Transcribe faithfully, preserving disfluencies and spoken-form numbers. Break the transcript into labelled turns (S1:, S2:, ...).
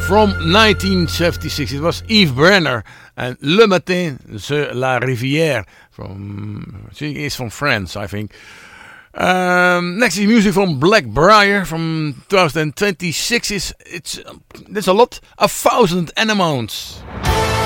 S1: From nineteen seventy-six, it was Yves Brenner and Le Matin sur la Rivière. From she is from France, I think. Um, next is music from Blackbriar from twenty twenty-six. Is it's there's a lot, a thousand anemones.